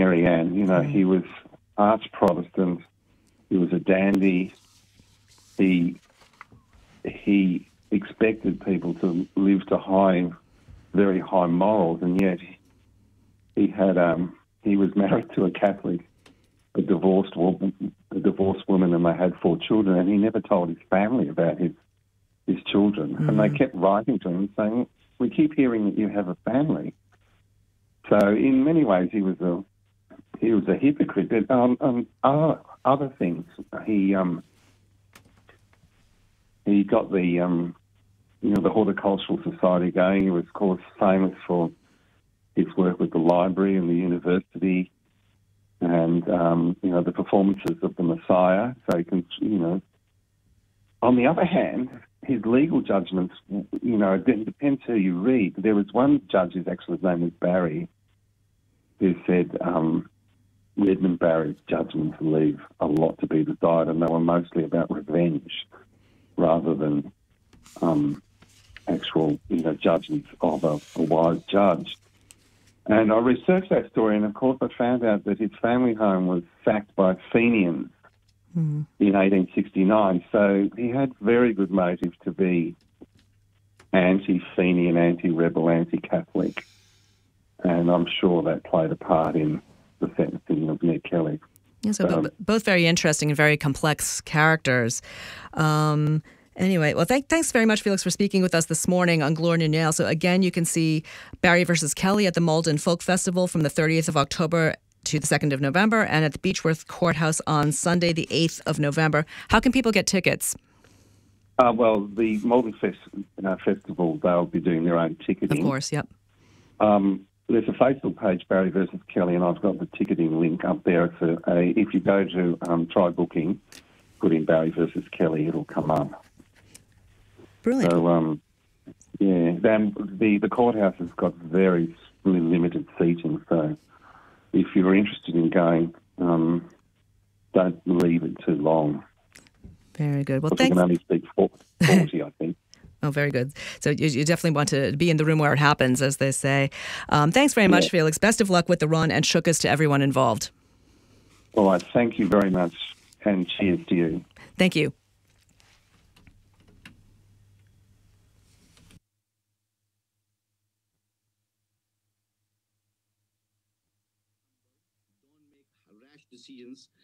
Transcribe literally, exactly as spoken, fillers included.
Marianne. You know, mm. he was arch Protestant. He was a dandy. He he expected people to live to high, very high morals, and yet he had um, he was married to a Catholic, a divorced woman, a divorced woman, and they had four children, and he never told his family about his his children, mm. and they kept writing to him saying, "We keep hearing that you have a family." So in many ways, he was a he was a hypocrite. But um, um, other, other things, he um, he got the um, you know the Horticultural Society going. He was, of course, famous for his work with the library and the university, and um, you know the performances of the Messiah. So you can you know. On the other hand, his legal judgments, you know, it depends who you read. There was one judge, whose actual name was Barry, who said um, Redmond Barry's judgments leave a lot to be desired, and they were mostly about revenge rather than um, actual, you know, judgments of a, a wise judge. And I researched that story, and of course I found out that his family home was sacked by Fenians mm. in eighteen sixty-nine. So he had very good motive to be anti-Fenian, anti-rebel, anti-Catholic. And I'm sure that played a part in the sentencing of Ned Kelly. Yeah, so um, b- both very interesting and very complex characters. Um, anyway, well, th- thanks very much, Felix, for speaking with us this morning on Gloria Nail. So again, you can see Barry versus Kelly at the Malden Folk Festival from the thirtieth of October to the second of November, and at the Beechworth Courthouse on Sunday, the eighth of November. How can people get tickets? Uh, well, the Malden Fest, uh, Festival, they'll be doing their own ticketing. Of course, yep. Um, There's a Facebook page, Barry versus Kelly, and I've got the ticketing link up there. It's a, a, if you go to um, try booking, put in Barry versus Kelly, it'll come up. Brilliant. So, um, yeah, then the, the courthouse has got very limited seating, so if you're interested in going, um, don't leave it too long. Very good. Well, because thanks. we can only speak forty, I think. Oh, very good. So you, you definitely want to be in the room where it happens, as they say. Um, thanks very much, yeah. Felix. Best of luck with the run, and shukas to everyone involved. All right. Thank you very much, and cheers to you. Thank you. Don't make rash decisions